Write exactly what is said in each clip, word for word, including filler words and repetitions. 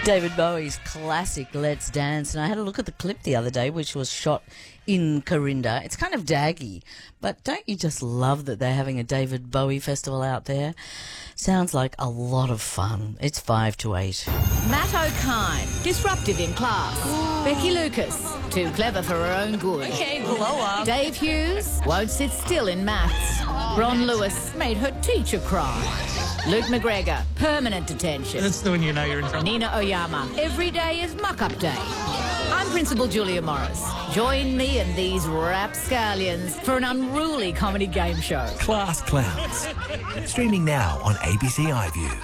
David Bowie's classic Let's Dance. And I had a look at the clip the other day, which was shot in Corinda. It's kind of daggy, but don't you just love that they're having a David Bowie festival out there? Sounds like a lot of fun. It's five to eight. Matt O'Kine, disruptive in class. Ooh. Becky Lucas, too clever for her own good. Okay, blow up. Dave Hughes won't sit still in maths. Oh, Ron Lewis made her teacher cry. Luke McGregor, permanent detention. That's when you know you're in trouble. Nina Oyama, every day is muck-up day. I'm Principal Julia Morris. Join me and these rapscallions for an unruly comedy game show. Class Clowns. Streaming now on A B C iView.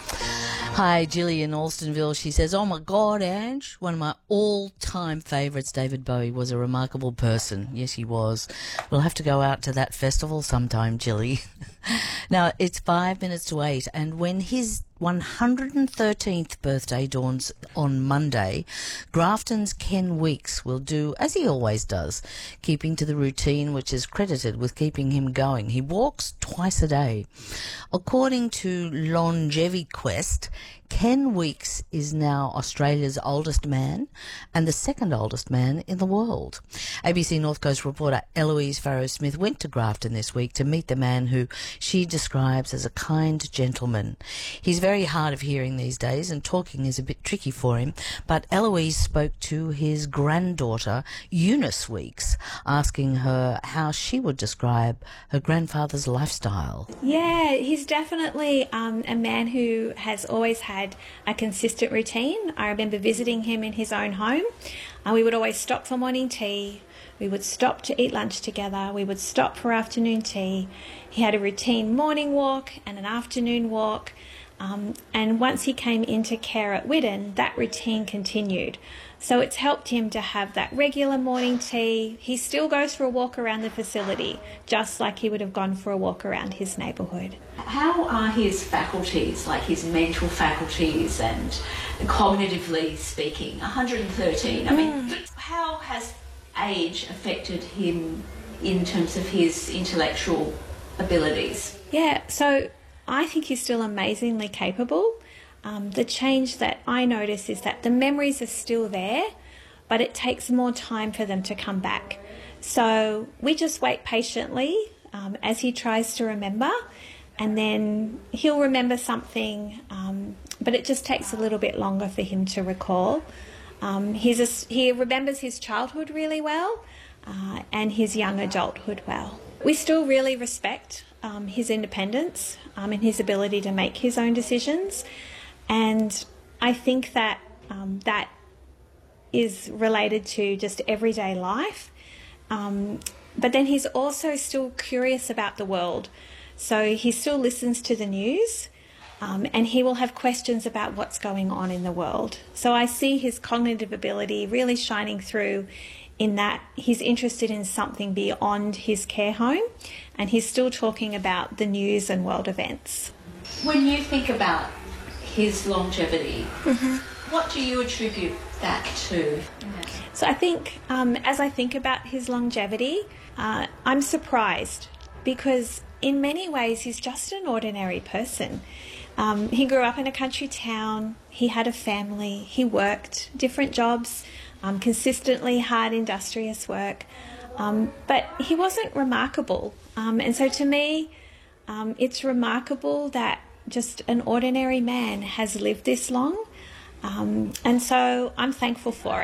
Hi, Jilly in Alstonville. She says, oh, my God, Ange, one of my all-time favourites, David Bowie, was a remarkable person. Yes, he was. We'll have to go out to that festival sometime, Jilly. Now, it's five minutes to eight, and when his one hundred thirteenth birthday dawns on Monday, Grafton's Ken Weeks will do as he always does, keeping to the routine which is credited with keeping him going. He walks twice a day. According to Longevity Quest, Ken Weeks is now Australia's oldest man and the second oldest man in the world. A B C North Coast reporter Eloise Farrow-Smith went to Grafton this week to meet the man who she describes as a kind gentleman. He's very hard of hearing these days and talking is a bit tricky for him, but Eloise spoke to his granddaughter, Eunice Weeks, asking her how she would describe her grandfather's lifestyle. Yeah, he's definitely um, a man who has always had a consistent routine. I remember visiting him in his own home. Uh, we would always stop for morning tea. We would stop to eat lunch together. We would stop for afternoon tea. He had a routine morning walk and an afternoon walk. Um, and once he came into care at Whitton, that routine continued. So it's helped him to have that regular morning tea. He still goes for a walk around the facility, just like he would have gone for a walk around his neighbourhood. How are his faculties, like his mental faculties and cognitively speaking? one hundred thirteen, I mean, mm. how has age affected him in terms of his intellectual abilities? Yeah, so I think he's still amazingly capable. Um, the change that I notice is that the memories are still there, but it takes more time for them to come back. So we just wait patiently um, as he tries to remember, and then he'll remember something, um, but it just takes a little bit longer for him to recall. Um, he's a, he remembers his childhood really well uh, and his young adulthood well. We still really respect um, his independence um, and his ability to make his own decisions. And I think that um, that is related to just everyday life. Um, but then he's also still curious about the world. So he still listens to the news um, and he will have questions about what's going on in the world. So I see his cognitive ability really shining through in that he's interested in something beyond his care home and he's still talking about the news and world events. When you think about his longevity, mm-hmm. what do you attribute that to? So I think um, as I think about his longevity, uh, I'm surprised because in many ways he's just an ordinary person. Um, he grew up in a country town, he had a family, he worked different jobs, um, consistently hard industrious work, um, but he wasn't remarkable. Um, and so to me, um, it's remarkable that just an ordinary man has lived this long, um, and so I'm thankful for it.